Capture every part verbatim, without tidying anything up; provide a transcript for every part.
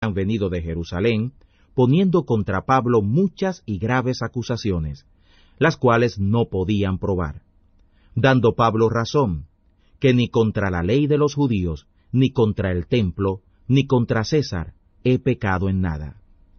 han venido de Jerusalén, poniendo contra Pablo muchas y graves acusaciones, las cuales no podían probar, dando Pablo razón, que ni contra la ley de los judíos, ni contra el templo, ni contra César, he pecado en nada.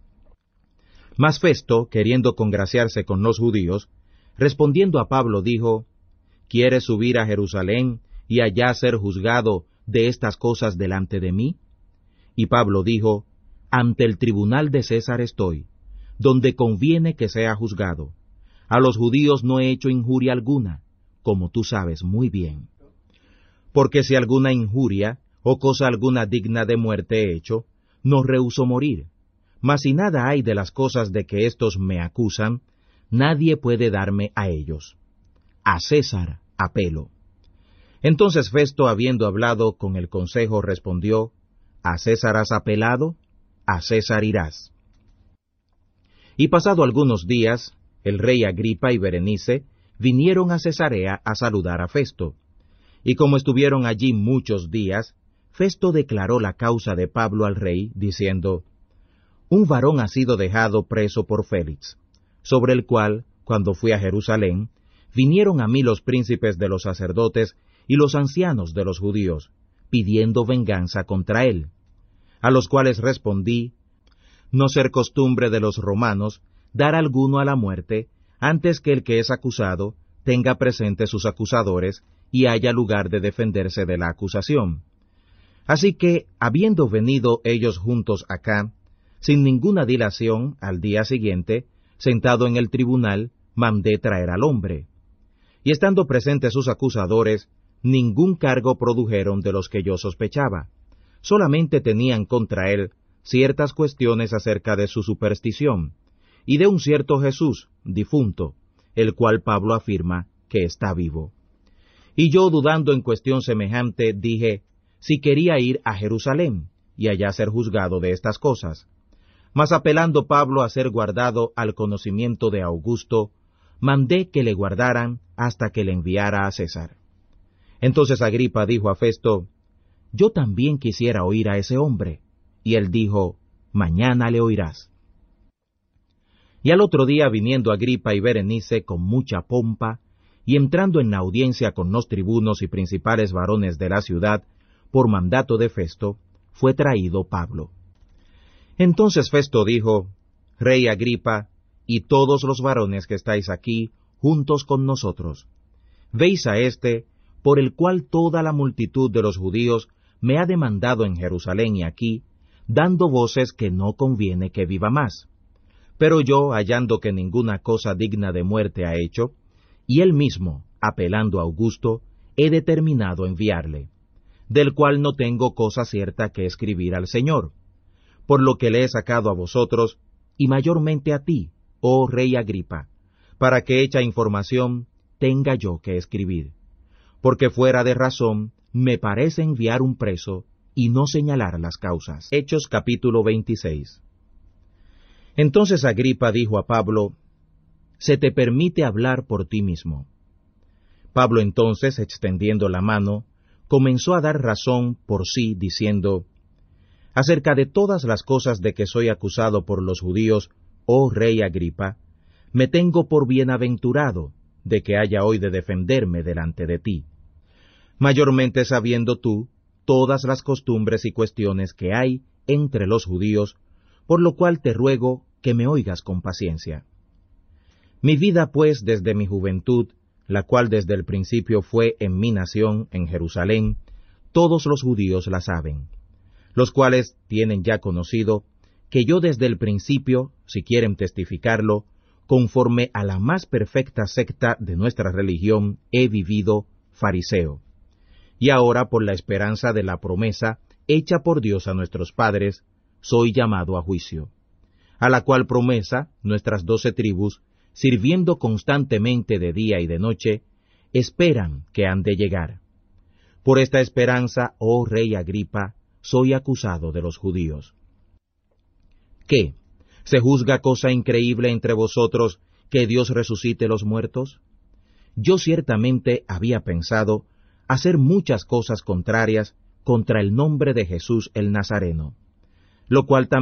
Mas Festo, queriendo congraciarse con los judíos, respondiendo a Pablo, dijo: ¿Quieres subir a Jerusalén y allá ser juzgado de estas cosas delante de mí? Y Pablo dijo: Ante el tribunal de César estoy, donde conviene que sea juzgado. A los judíos no he hecho injuria alguna, como tú sabes muy bien. Porque si alguna injuria o cosa alguna digna de muerte he hecho, no rehúso morir. Mas si nada hay de las cosas de que éstos me acusan, nadie puede darme a ellos. A César apelo. Entonces Festo, habiendo hablado con el consejo, respondió: ¿A César has apelado? A César irás. Y pasado algunos días, el rey Agripa y Berenice vinieron a Cesarea a saludar a Festo. Y como estuvieron allí muchos días, Festo declaró la causa de Pablo al rey, diciendo: Un varón ha sido dejado preso por Félix, sobre el cual, cuando fui a Jerusalén, vinieron a mí los príncipes de los sacerdotes y los ancianos de los judíos, pidiendo venganza contra él, a los cuales respondí: no ser costumbre de los romanos dar alguno a la muerte, antes que el que es acusado tenga presentes sus acusadores y haya lugar de defenderse de la acusación. Así que, habiendo venido ellos juntos acá, sin ninguna dilación, al día siguiente, sentado en el tribunal, mandé traer al hombre. Y estando presentes sus acusadores, ningún cargo produjeron de los que yo sospechaba. Solamente tenían contra él ciertas cuestiones acerca de su superstición, y de un cierto Jesús, difunto, el cual Pablo afirma que está vivo. Y yo, dudando en cuestión semejante, dije, si quería ir a Jerusalén, y allá ser juzgado de estas cosas. Mas apelando Pablo a ser guardado al conocimiento de Augusto, mandé que le guardaran hasta que le enviara a César. Entonces Agripa dijo a Festo: yo también quisiera oír a ese hombre. Y él dijo: mañana le oirás. Y al otro día, viniendo Agripa y Berenice con mucha pompa, y entrando en la audiencia con los tribunos y principales varones de la ciudad, por mandato de Festo, fue traído Pablo. Entonces Festo dijo: Rey Agripa, y todos los varones que estáis aquí, juntos con nosotros, veis a éste, por el cual toda la multitud de los judíos me ha demandado en Jerusalén y aquí, dando voces que no conviene que viva más. Pero yo, hallando que ninguna cosa digna de muerte ha hecho, y él mismo, apelando a Augusto, he determinado enviarle, del cual no tengo cosa cierta que escribir al Señor, por lo que le he sacado a vosotros, y mayormente a ti, oh Rey Agripa, para que hecha información tenga yo que escribir. Porque fuera de razón me parece enviar un preso y no señalar las causas. Hechos capítulo veintiséis. Entonces Agripa dijo a Pablo: se te permite hablar por ti mismo. Pablo entonces, extendiendo la mano, comenzó a dar razón por sí, diciendo: acerca de todas las cosas de que soy acusado por los judíos, oh Rey Agripa, me tengo por bienaventurado de que haya hoy de defenderme delante de ti, mayormente sabiendo tú todas las costumbres y cuestiones que hay entre los judíos, por lo cual te ruego que me oigas con paciencia. Mi vida, pues, desde mi juventud, la cual desde el principio fue en mi nación, en Jerusalén, todos los judíos la saben, los cuales tienen ya conocido que yo desde el principio, si quieren testificarlo, conforme a la más perfecta secta de nuestra religión, he vivido fariseo. Y ahora, por la esperanza de la promesa hecha por Dios a nuestros padres, soy llamado a juicio, a la cual promesa nuestras doce tribus, sirviendo constantemente de día y de noche, esperan que han de llegar. Por esta esperanza, oh Rey Agripa, soy acusado de los judíos. ¿Qué? ¿Se juzga cosa increíble entre vosotros que Dios resucite los muertos? Yo ciertamente había pensado hacer muchas cosas contrarias contra el nombre de Jesús el Nazareno. lo cual